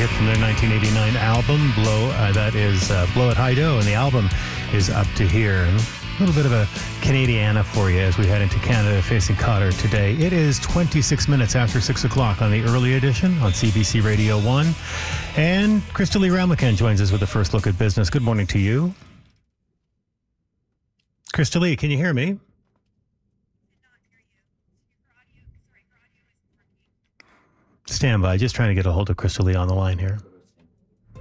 hit from their 1989 album, Blow. That is Blow at High Dough, and the album is Up to Here. A little bit of a Canadiana for you as we head into Canada facing Qatar today. It is 26 minutes after 6 o'clock on the early edition on CBC Radio 1. And Krista Lee Ramakan joins us with the first look at business. Good morning to you. Krista Lee, can you hear me? Stand by. Just trying to get a hold of Krista Lee on the line here.